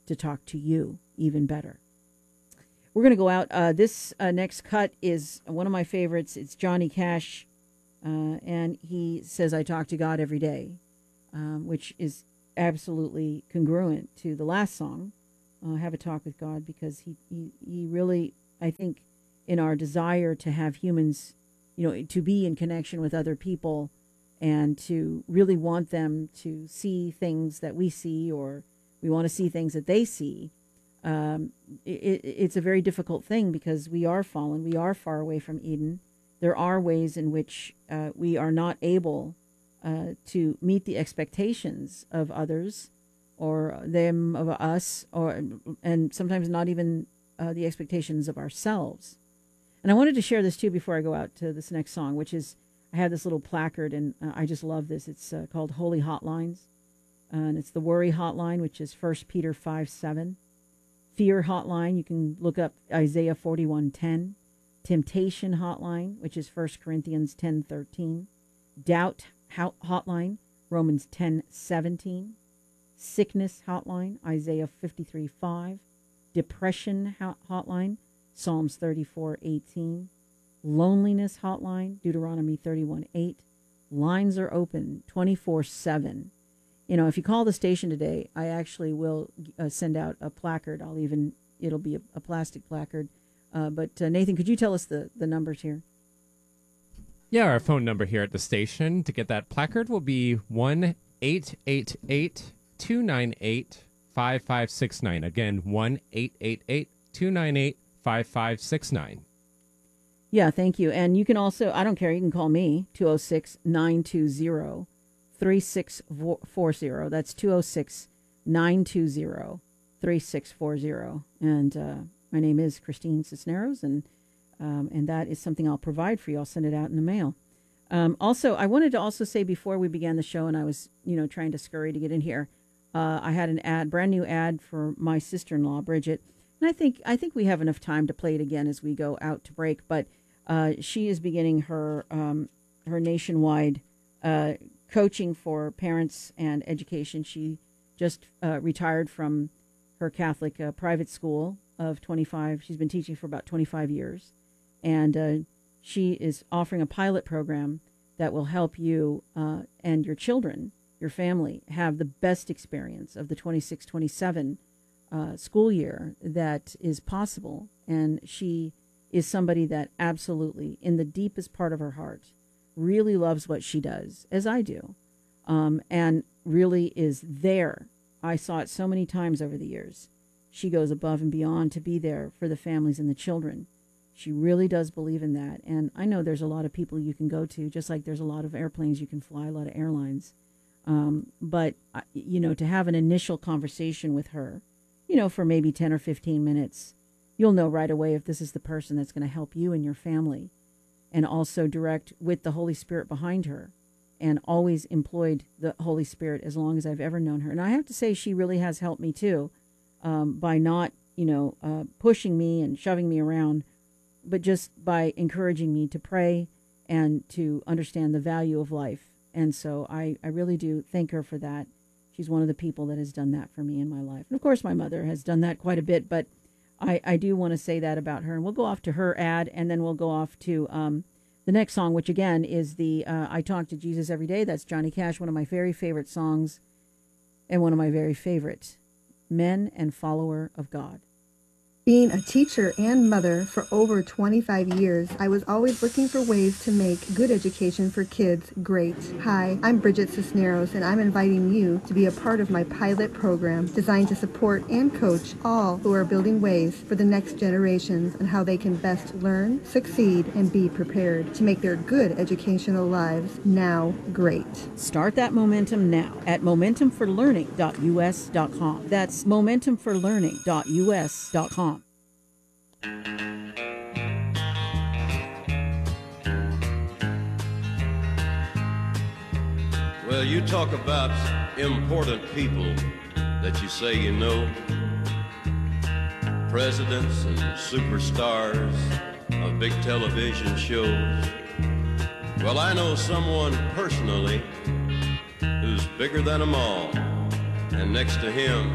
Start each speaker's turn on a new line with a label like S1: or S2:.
S1: to talk to you even better. We're going to go out. This next cut is one of my favorites. It's Johnny Cash, and he says, I talk to God every day, which is absolutely congruent to the last song, Have a Talk with God, because he really, I think, in our desire to have humans, to be in connection with other people and to really want them to see things that we see, or we want to see things that they see. It's a very difficult thing because we are fallen. We are far away from Eden. There are ways in which we are not able to meet the expectations of others, or them of us, and sometimes not even the expectations of ourselves. And I wanted to share this too before I go out to this next song, which is, I have this little placard, and I just love this. It's called Holy Hotlines, and it's the Worry Hotline, which is 1 Peter 5:7. Fear Hotline, you can look up Isaiah 41:10. Temptation Hotline, which is 1 Corinthians 10:13. Doubt Hotline, Romans 10:17. Sickness Hotline, Isaiah 53:5. Depression Hotline, Psalms 34:18. Loneliness Hotline, Deuteronomy 31:8. Lines are open 24/7. If you call the station today, I actually will send out a placard. It'll be a plastic placard. But Nathan, could you tell us the numbers here?
S2: Yeah, our phone number here at the station to get that placard will be 1-888-298-5569. Again, 1-888-298-5569.
S1: Yeah, thank you. And you can also, I don't care, you can call me, 206-920-3640. That's 206-920-3640. And my name is Christine Cisneros, and that is something I'll provide for you. I'll send it out in the mail. Also, I wanted to also say before we began the show, and I was, trying to scurry to get in here, I had an brand new ad for my sister-in-law, Bridget. And I think we have enough time to play it again as we go out to break. But she is beginning her nationwide coaching for parents and education. She just retired from her Catholic private school of 25. She's been teaching for about 25 years. And she is offering a pilot program that will help you and your children, your family, have the best experience of the 26-27 school year that is possible. And she is somebody that absolutely, in the deepest part of her heart, really loves what she does, as I do, and really is there. I saw it so many times over the years. She goes above and beyond to be there for the families and the children. She really does believe in that. And I know there's a lot of people you can go to, just like there's a lot of airplanes you can fly, a lot of airlines. But, to have an initial conversation with her, for maybe 10 or 15 minutes, you'll know right away if this is the person that's going to help you and your family, and also direct with the Holy Spirit behind her, and always employed the Holy Spirit as long as I've ever known her. And I have to say, she really has helped me too, by not, pushing me and shoving me around, but just by encouraging me to pray and to understand the value of life. And so I really do thank her for that. She's one of the people that has done that for me in my life. And of course, my mother has done that quite a bit, but I do want to say that about her. And we'll go off to her ad, and then we'll go off to the next song, which again is the I Talk to Jesus Every Day. That's Johnny Cash, one of my very favorite songs, and one of my very favorite men and follower of God.
S3: Being a teacher and mother for over 25 years, I was always looking for ways to make good education for kids great. Hi, I'm Bridget Cisneros, and I'm inviting you to be a part of my pilot program designed to support and coach all who are building ways for the next generations on how they can best learn, succeed, and be prepared to make their good educational lives now great.
S1: Start that momentum now at momentumforlearning.us.com. That's momentumforlearning.us.com.
S4: Well, you talk about important people that you say you know, presidents and superstars of big television shows. Well, I know someone personally who's bigger than them all, and next to him